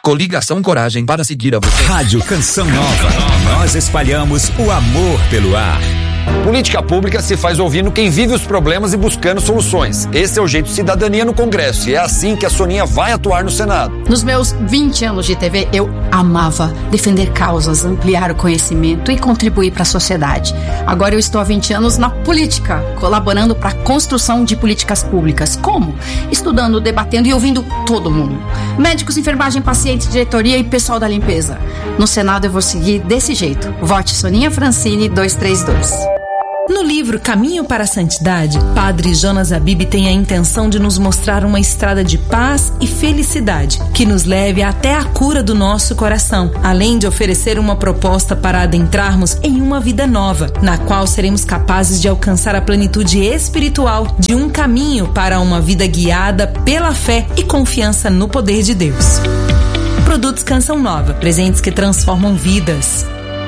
Coligação Coragem para seguir a você. Rádio Canção Nova. Nós espalhamos o amor pelo ar. Política pública se faz ouvindo quem vive os problemas e buscando soluções. Esse é o jeito de cidadania no Congresso e é assim que a Soninha vai atuar no Senado. Nos meus 20 anos de TV, eu amava defender causas, ampliar o conhecimento e contribuir para a sociedade. Agora eu estou há 20 anos na política, colaborando para a construção de políticas públicas. Como? Estudando, debatendo e ouvindo todo mundo. Médicos, enfermagem, pacientes, diretoria e pessoal da limpeza. No Senado eu vou seguir desse jeito. Vote Soninha Francini 232. No livro Caminho para a Santidade, Padre Jonas Abib tem a intenção de nos mostrar uma estrada de paz e felicidade que nos leve até a cura do nosso coração, além de oferecer uma proposta para adentrarmos em uma vida nova, na qual seremos capazes de alcançar a plenitude espiritual de um caminho para uma vida guiada pela fé e confiança no poder de Deus. Produtos Canção Nova, presentes que transformam vidas.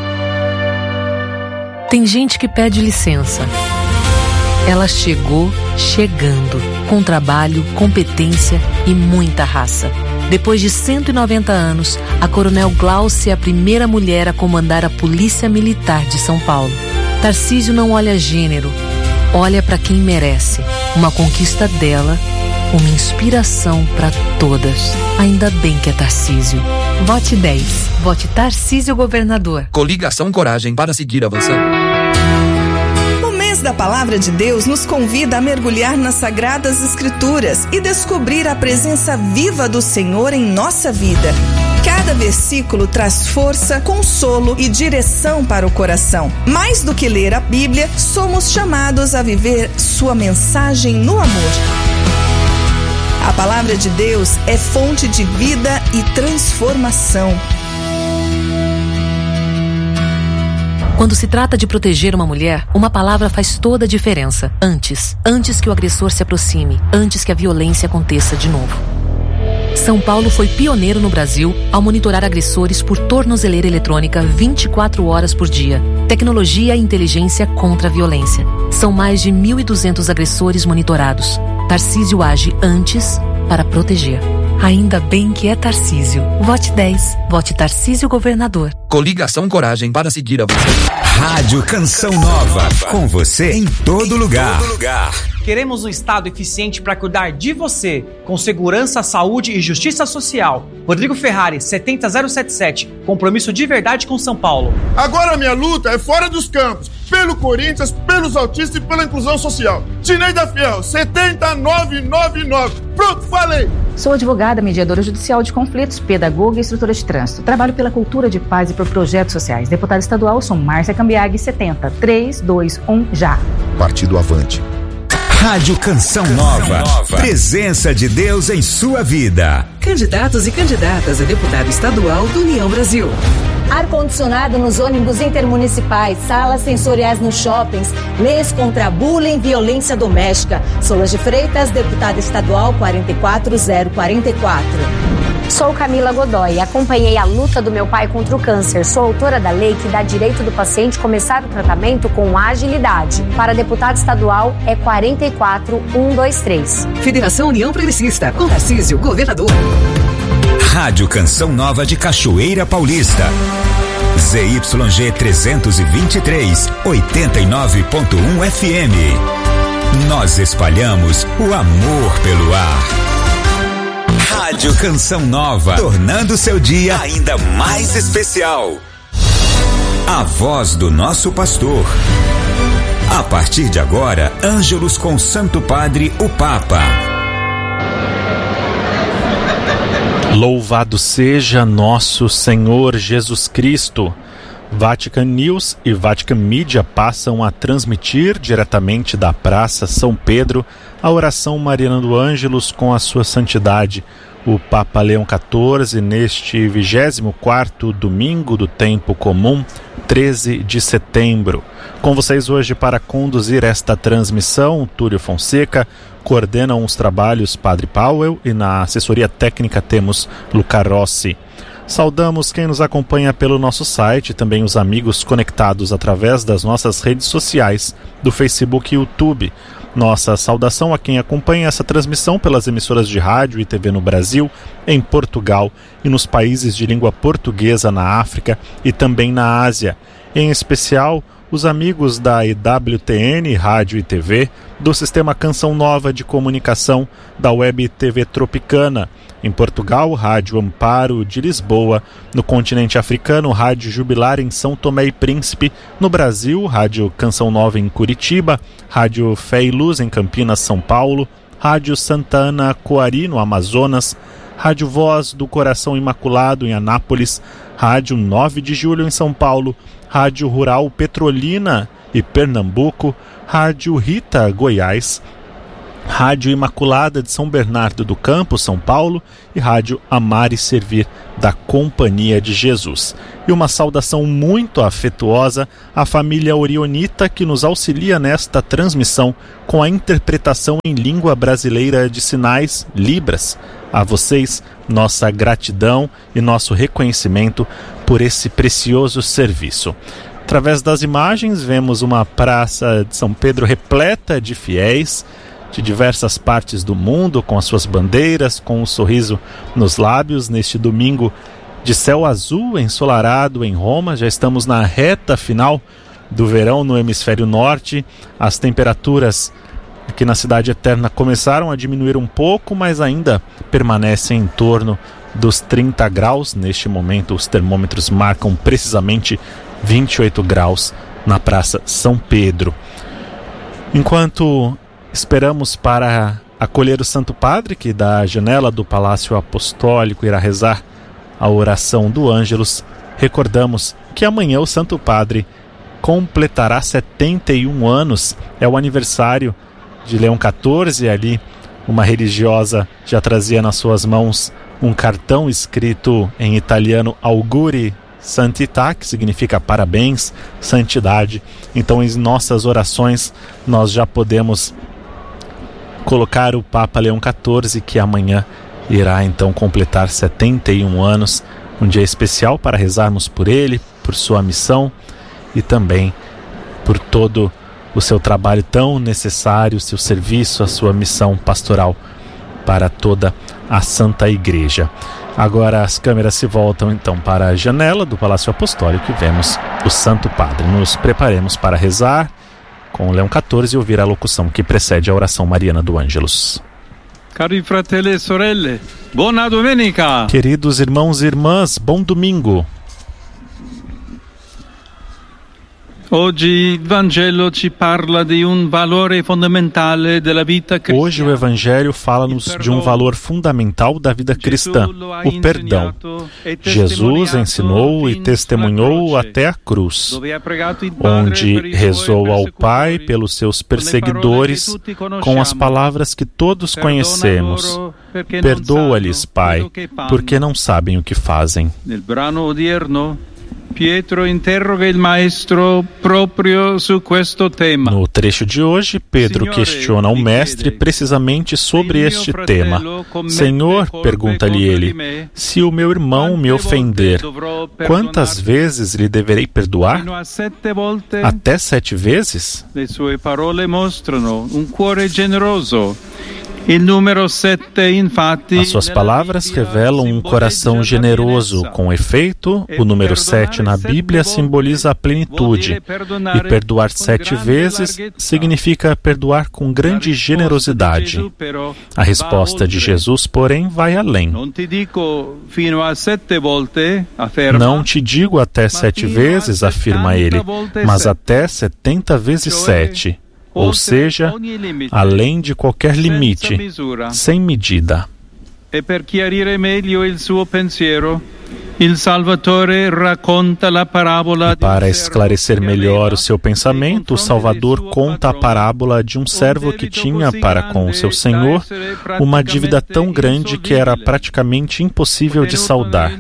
Tem gente que pede licença. Ela chegou chegando, com trabalho, competência e muita raça. Depois de 190 anos, a Coronel Glaucia é a primeira mulher a comandar a Polícia Militar de São Paulo. Tarcísio não olha gênero, olha para quem merece. Uma conquista dela, uma inspiração para todas. Ainda bem que é Tarcísio. Vote 10. Vote Tarcísio Governador. Coligação Coragem para seguir avançando. O mês da Palavra de Deus nos convida a mergulhar nas Sagradas Escrituras e descobrir a presença viva do Senhor em nossa vida. Cada versículo traz força, consolo e direção para o coração. Mais do que ler a Bíblia, somos chamados a viver sua mensagem no amor. A Palavra de Deus é fonte de vida e transformação. Quando se trata de proteger uma mulher, uma palavra faz toda a diferença. Antes que o agressor se aproxime, antes que a violência aconteça de novo. São Paulo foi pioneiro no Brasil ao monitorar agressores por tornozeleira eletrônica 24 horas por dia. Tecnologia e inteligência contra a violência. São mais de 1.200 agressores monitorados. Tarcísio age antes para proteger. Ainda bem que é Tarcísio. Vote 10. Vote Tarcísio Governador. Coligação Coragem para seguir a você. Rádio Canção Nova. Com você em todo lugar. Queremos um Estado eficiente para cuidar de você, com segurança, saúde e justiça social. Rodrigo Ferrari, 70077. Compromisso de verdade com São Paulo. Agora a minha luta é fora dos campos, pelo Corinthians, pelos autistas e pela inclusão social. Tineida Fiel, 70999. Pronto, falei! Sou advogada, mediadora judicial de conflitos, pedagoga e instrutora de trânsito. Trabalho pela cultura de paz e por projetos sociais. Deputada estadual, sou Márcia Cambiaghi, 70321 já. Partido Avante. Rádio Canção Nova. Presença de Deus em sua vida. Candidatos e candidatas a deputado estadual do União Brasil. Ar-condicionado nos ônibus intermunicipais, salas sensoriais nos shoppings, leis contra bullying e violência doméstica. Solas de Freitas, deputada estadual 44044. Sou Camila Godoy, acompanhei a luta do meu pai contra o câncer. Sou autora da lei que dá direito do paciente começar o tratamento com agilidade. Para deputado estadual é 44123. Federação União Progressista, com Tarcísio, governador. Rádio Canção Nova de Cachoeira Paulista. ZYG 323, 89.1 FM. Nós espalhamos o amor pelo ar. Rádio Canção Nova, tornando seu dia ainda mais especial. A voz do nosso pastor. A partir de agora, Ângelos com Santo Padre, o Papa. Louvado seja nosso Senhor Jesus Cristo. Vatican News e Vatican Media passam a transmitir diretamente da Praça São Pedro a oração mariana do Ângelus com a sua santidade, o Papa Leão XIV, neste 24º domingo do tempo comum, 13 de setembro. Com vocês hoje para conduzir esta transmissão, Túlio Fonseca, coordenam os trabalhos Padre Powell e na assessoria técnica temos Luca Rossi. Saudamos quem nos acompanha pelo nosso site, também os amigos conectados através das nossas redes sociais, do Facebook e YouTube. Nossa saudação a quem acompanha essa transmissão pelas emissoras de rádio e TV no Brasil, em Portugal e nos países de língua portuguesa na África e também na Ásia. Em especial, os amigos da EWTN Rádio e TV, do Sistema Canção Nova de Comunicação, da Web TV Tropicana. Em Portugal, Rádio Amparo de Lisboa. No continente africano, Rádio Jubilar em São Tomé e Príncipe. No Brasil, Rádio Canção Nova em Curitiba. Rádio Fé e Luz em Campinas, São Paulo. Rádio Santa Ana Coari, no Amazonas. Rádio Voz do Coração Imaculado em Anápolis. Rádio 9 de Julho em São Paulo. Rádio Rural Petrolina e Pernambuco. Rádio Rita, Goiás. Rádio Imaculada de São Bernardo do Campo, São Paulo, e Rádio Amar e Servir da Companhia de Jesus. E uma saudação muito afetuosa à família Orionita, que nos auxilia nesta transmissão com a interpretação em língua brasileira de sinais, Libras. A vocês, nossa gratidão e nosso reconhecimento por esse precioso serviço. Através das imagens, vemos uma praça de São Pedro repleta de fiéis de diversas partes do mundo, com as suas bandeiras, com um sorriso nos lábios, neste domingo de céu azul ensolarado em Roma. Já estamos na reta final do verão no hemisfério norte. As temperaturas aqui na Cidade Eterna começaram a diminuir um pouco, mas ainda permanecem em torno dos 30 graus. Neste momento, os termômetros marcam precisamente 28 graus na Praça São Pedro. Enquanto esperamos para acolher o Santo Padre, que da janela do Palácio Apostólico irá rezar a oração do Ângelus, recordamos que amanhã o Santo Padre completará 71 anos. É o aniversário de Leão XIV. Ali uma religiosa já trazia nas suas mãos um cartão escrito em italiano Auguri Santità, que significa parabéns, santidade. Então, em nossas orações, nós já podemos colocar o Papa Leão XIV, que amanhã irá então completar 71 anos, um dia especial para rezarmos por ele, por sua missão e também por todo o seu trabalho tão necessário, seu serviço, a sua missão pastoral para toda a Santa Igreja. Agora as câmeras se voltam então para a janela do Palácio Apostólico e vemos o Santo Padre. Nos preparemos para rezar com o Leão XIV e ouvir a locução que precede a oração mariana do Ângelus. Cari fratelli e sorelle, buona domenica! Queridos irmãos e irmãs, bom domingo! Hoje o Evangelho fala-nos de um valor fundamental da vida cristã, o perdão. Jesus ensinou e testemunhou até a cruz, onde rezou ao Pai pelos seus perseguidores com as palavras que todos conhecemos. Perdoa-lhes, Pai, porque não sabem o que fazem. Pietro interroga il maestro proprio su questo tema. No trecho de hoje, Pedro questiona o mestre precisamente sobre este tema. Senhor, pergunta-lhe ele, se o meu irmão me ofender, quantas vezes lhe deverei perdoar? Até 7 vezes? Le sue parole mostrano un cuore generoso. Il numero 7, infatti, as suas palavras revelam um coração generoso. Com efeito, o número 7 na Bíblia simboliza a plenitude. E perdoar 7 vezes significa perdoar com grande generosidade. A resposta de Jesus, porém, vai além. Não te digo até 7 vezes, afirma ele, mas até 70 vezes 7. Ou seja, além de qualquer limite, sem medida. E per chiarire meglio il suo pensiero, il Salvatore racconta la parabola. Para esclarecer melhor o seu pensamento, o Salvador conta a parábola de um servo que tinha para com o seu senhor uma dívida tão grande que era praticamente impossível de saldar.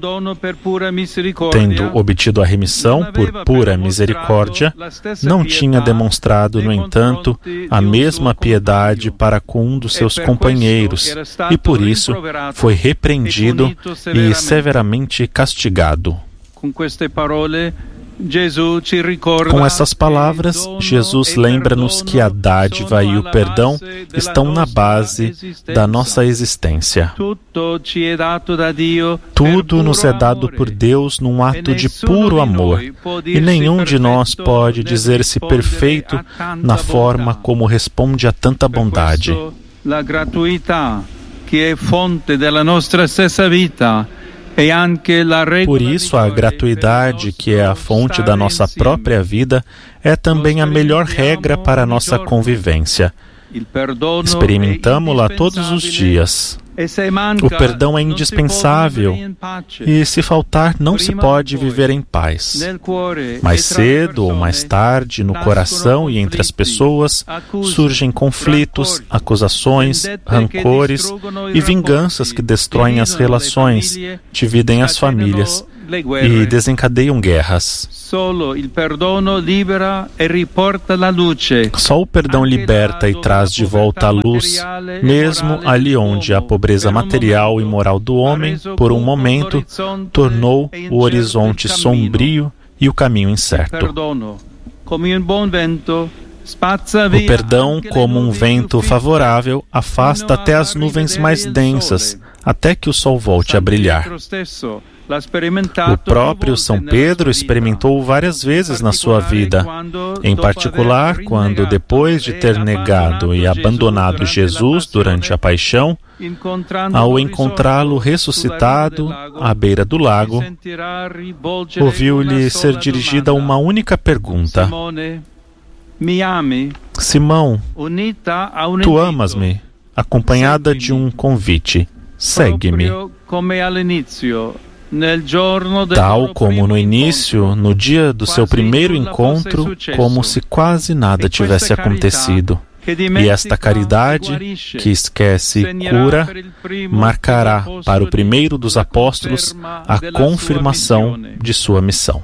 Tendo obtido a remissão por pura misericórdia, não tinha demonstrado, no entanto, a mesma piedade para com um dos seus companheiros, e por isso foi repreendido e severamente castigado. Com queste parole Com essas palavras, Jesus lembra-nos que a dádiva e o perdão estão na base da nossa existência. Tudo nos é dado por Deus num ato de puro amor, e nenhum de nós pode dizer-se perfeito na forma como responde a tanta bondade. La gratuità, che è fonte della nostra stessa vita. Por isso, a gratuidade, que é a fonte da nossa própria vida, é também a melhor regra para a nossa convivência. Experimentamo-la todos os dias. O perdão é indispensável e, se faltar, não se pode viver em paz. Mais cedo ou mais tarde, no coração e entre as pessoas, surgem conflitos, acusações, rancores e vinganças que destroem as relações, dividem as famílias e desencadeiam guerras. Só o perdão liberta e traz de volta a luz, mesmo ali onde a pobreza material e moral do homem, por um momento, tornou o horizonte sombrio e o caminho incerto. O perdão, como um vento favorável, afasta até as nuvens mais densas, até que o sol volte a brilhar. O próprio São Pedro experimentou várias vezes na sua vida, em particular quando, depois de ter negado e abandonado Jesus durante a paixão, ao encontrá-lo ressuscitado à beira do lago, ouviu-lhe ser dirigida uma única pergunta: Simão, tu amas-me? Acompanhada de um convite: segue-me. Tal como no início, no dia do seu primeiro encontro, como se quase nada tivesse acontecido. E esta caridade, que esquece e cura, marcará para o primeiro dos apóstolos a confirmação de sua missão.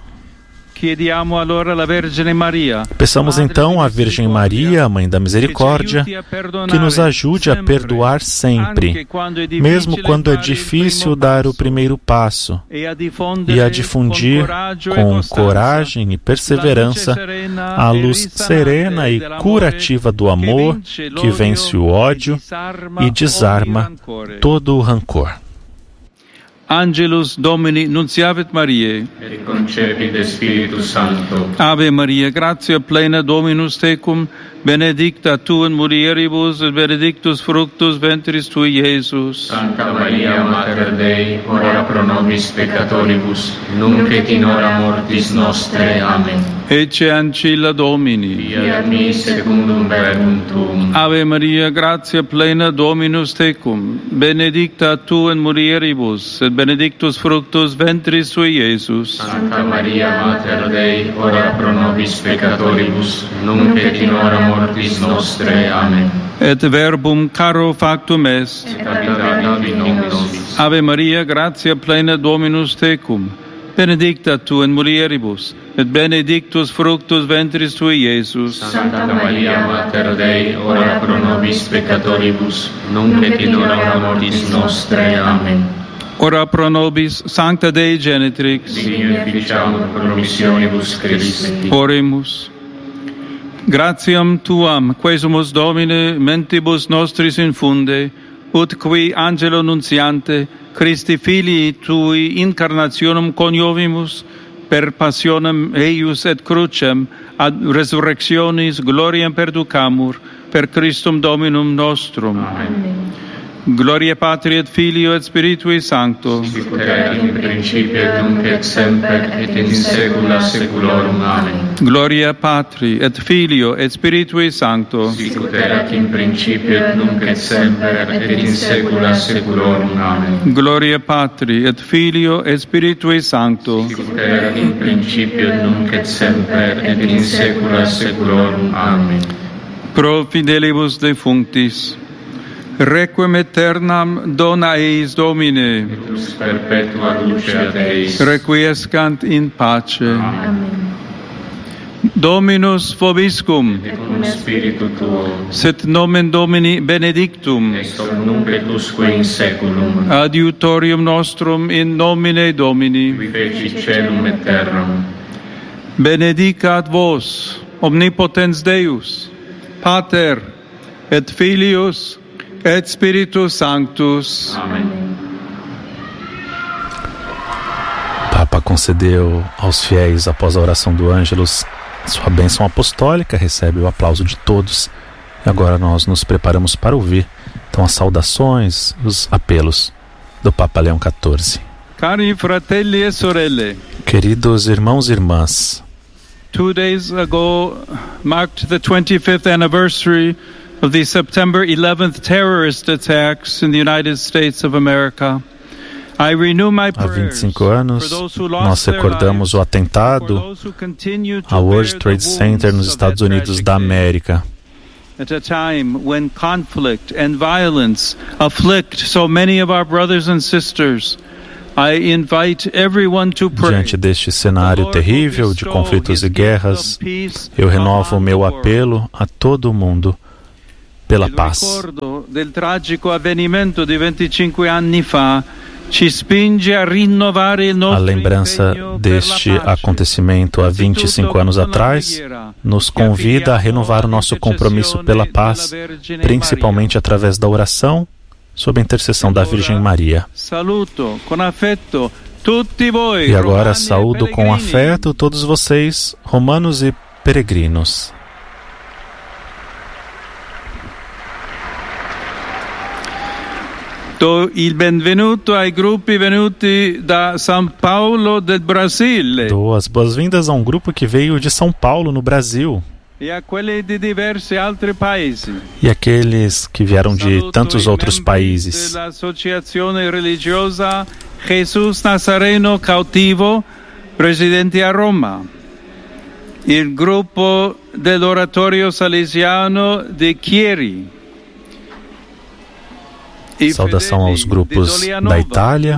Peçamos então à Virgem Maria, Mãe da Misericórdia, que nos ajude a perdoar sempre, mesmo quando é difícil dar o primeiro passo, e a difundir com coragem e perseverança a luz serena e curativa do amor que vence o ódio e desarma todo o rancor. Angelus Domini nunciavit Mariae, et concepit Spiritus Sancto. Ave Maria, gratia plena Dominus tecum, benedicta tu in mulieribus, et benedictus fructus ventris tui, Iesus. Sancta Maria, Mater Dei, ora pro nobis peccatoribus, nunc et in hora mortis nostre. Amen. Ecce ancilla Domini. Fiat mi secundum verbum tuum. Ave Maria, gratia plena Dominus tecum, benedicta tu in mulieribus, et benedictus fructus ventris tui, Iesus. Sancta Maria, Mater Dei, ora pro nobis peccatoribus, nunc et in hora mortis nostre. Amen. Et verbum caro factum est. Et habitat in nobis. Ave Maria, gratia plena Dominus tecum, benedicta tu in mulieribus, et benedictus fructus ventris tui, Iesus. Sancta Maria, Mater Dei, ora pro nobis peccatoribus, nunc et in hora mortis nostre. Amen. Ora pro nobis, Sancta Dei Genitrix. Digne ficiamur promissionibus Christi. Oremus. Gratiam tuam, quesumus Domine, mentibus nostris infunde, ut qui angelo nunciante, Christi filii tui incarnationem coniovimus, per passionem eius et crucem, ad resurrectionis gloriam perducamur, per Christum Dominum nostrum. Amen. Gloria Patri et Filio et Spiritui Sancto. Sic ut erat in principio et nunc et semper et in saecula saeculorum. Amen. Gloria Patri et Filio et Spiritui Sancto. Sic ut erat in principio et nunc et semper et in saecula saeculorum. Amen. Gloria Patri et Filio et Spiritui Sancto. Sic ut erat in principio et nunc et semper et in saecula saeculorum. Amen. Pro fidelibus defunctis, requiem aeternam dona eis Domine, et lux perpetua luceat eis. Requiescant in pace. Amen. Dominus vobiscum, et cum spiritu tuo, sit nomen Domini benedictum, ex hoc nunc et usque in saeculum. Adiutorium nostrum in nomine Domini, Qui fecit caelum et terram. benedicat vos, omnipotens Deus, Pater, et Filius, et Spiritus Sanctus. Amém. O Papa concedeu aos fiéis, após a oração do Ângelus, sua bênção apostólica, recebe o aplauso de todos. E agora nós nos preparamos para ouvir então as saudações, os apelos do Papa Leão XIV. Cari fratelli e sorelle, queridos irmãos e irmãs, 2 days ago marked the 25th anniversary of the September 11th terrorist attacks in the United States of America. I renew my há prayers 25 anos, nós recordamos o atentado ao World Trade Center nos Estados Unidos da América. At a time when conflict and violence afflict so many of our brothers and sisters, I invite everyone to pray. Diante deste cenário terrível de conflitos e guerras, eu renovo o meu apelo a todo mundo pela paz. Ricordo del tragico avvenimento di 25 anni fa ci spinge a rinnovare il nostro A lembrança deste acontecimento há 25 anos atrás nos convida a renovar o nosso compromisso pela paz, principalmente através da oração, sob a intercessão da Virgem Maria. E agora saúdo com afeto todos vocês, romanos e peregrinos. Do il benvenuto ai gruppi venuti da São Paulo del Brasile. Dou as boas-vindas a um grupo que veio de São Paulo, no Brasil. E a quelli di diversi altri paesi. E aqueles que vieram de tantos outros países. Dell'associazione religiosa Jesus Nazareno Cautivo, presidente a Roma. Il gruppo dell'oratorio salesiano de Chieri. Saudação aos grupos da Itália.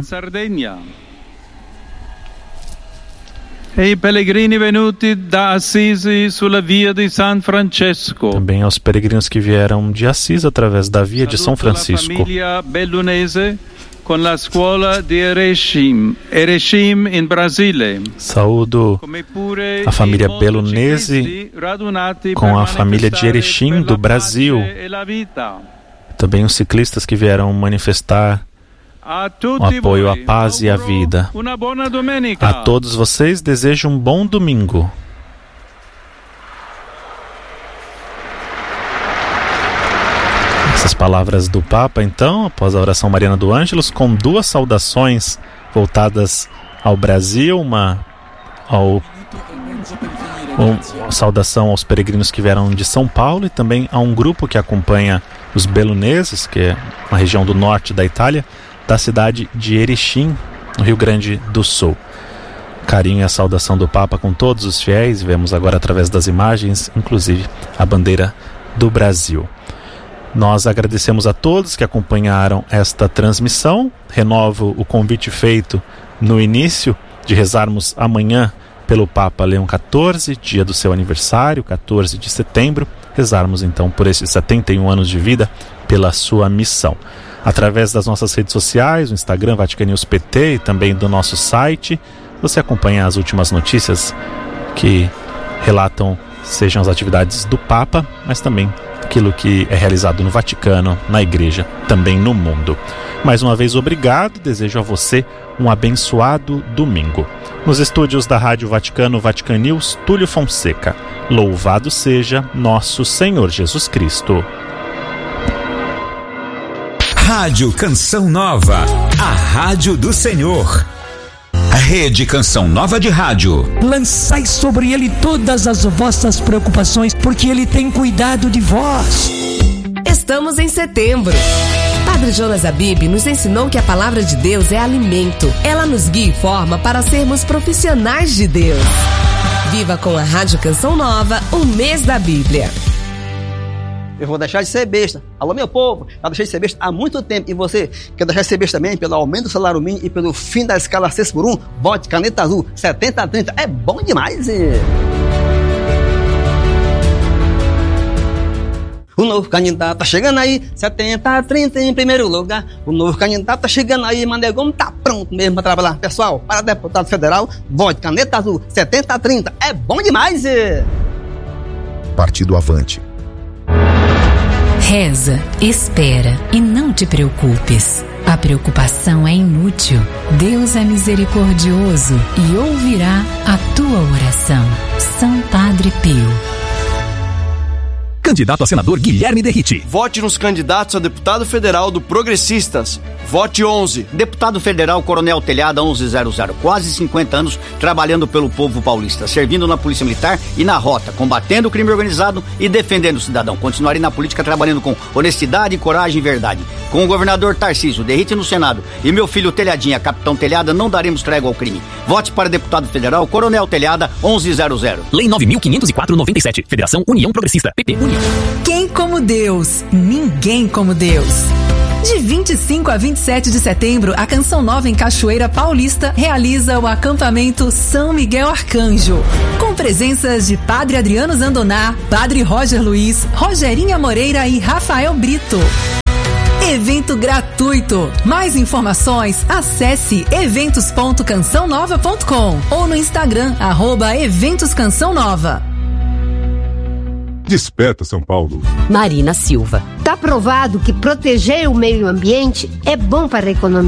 E pellegrini venuti da Assisi sulla via di San Francesco. Também aos peregrinos que vieram de Assis através da via de São Francisco. Família bellunese com a escola de Erechim em Brasília. Saúdo a família Bellunese com a família de Erechim do Brasil. Também os ciclistas que vieram manifestar o apoio à paz e à vida. A todos vocês desejo um bom domingo. Essas palavras do Papa, então, após a oração mariana do Ângelus, com duas saudações voltadas ao Brasil, uma saudação aos peregrinos que vieram de São Paulo e também a um grupo que acompanha os beluneses, que é uma região do norte da Itália, da cidade de Erechim, no Rio Grande do Sul. Carinho e a saudação do Papa com todos os fiéis. Vemos agora através das imagens, inclusive a bandeira do Brasil. Nós agradecemos a todos que acompanharam esta transmissão. Renovo o convite feito no início de rezarmos amanhã pelo Papa Leão XIV, dia do seu aniversário, 14 de setembro. Rezarmos então por esses 71 anos de vida, pela sua missão. Através das nossas redes sociais, o Instagram Vatican News PT e também do nosso site, você acompanha as últimas notícias que relatam, sejam as atividades do Papa, mas também aquilo que é realizado no Vaticano, na Igreja, também no mundo. Mais uma vez, obrigado. Desejo a você um abençoado domingo. Nos estúdios da Rádio Vaticano, Vatican News, Túlio Fonseca. Louvado seja nosso Senhor Jesus Cristo. Rádio Canção Nova, a rádio do Senhor. Rede Canção Nova de Rádio. Lançai sobre ele todas as vossas preocupações, porque ele tem cuidado de vós. Estamos em setembro. Padre Jonas Abib nos ensinou que a palavra de Deus é alimento. Ela nos guia e forma para sermos profissionais de Deus. Viva com a Rádio Canção Nova o mês da Bíblia. Eu vou deixar de ser besta. Alô, meu povo, eu deixei de ser besta há muito tempo. E você quer deixar de ser besta também pelo aumento do salário mínimo e pelo fim da escala 6x1? Vote caneta azul 70-30. É bom demais, O novo candidato tá chegando aí, 70-30 em primeiro lugar. O novo candidato tá chegando aí, Mané Gomes tá pronto mesmo pra trabalhar. Pessoal, para deputado federal, vote caneta azul, 70-30. É bom demais! Partido Avante. Reza, espera e não te preocupes. A preocupação é inútil. Deus é misericordioso e ouvirá a tua oração. São Padre Pio. Candidato a senador Guilherme Derrite. Vote nos candidatos a deputado federal do Progressistas. Vote 11. Deputado federal Coronel Telhada 1100. Quase 50 anos trabalhando pelo povo paulista, servindo na Polícia Militar e na Rota, combatendo o crime organizado e defendendo o cidadão. Continuarei na política trabalhando com honestidade, coragem e verdade. Com o governador Tarcísio, Derrite no Senado e meu filho Telhadinha, Capitão Telhada, não daremos trégua ao crime. Vote para deputado federal Coronel Telhada 1100. Lei 9.504/97. Federação União Progressista. PP União. Quem como Deus? Ninguém como Deus. De 25 a 27 de setembro, a Canção Nova em Cachoeira Paulista realiza o acampamento São Miguel Arcanjo, com presenças de Padre Adriano Zandoná, Padre Roger Luiz, Rogerinha Moreira e Rafael Brito. Evento gratuito. Mais informações, acesse eventos.cançãonova.com ou no Instagram, @eventos-canção-nova. Desperta, São Paulo. Marina Silva. Tá provado que proteger o meio ambiente é bom para a economia.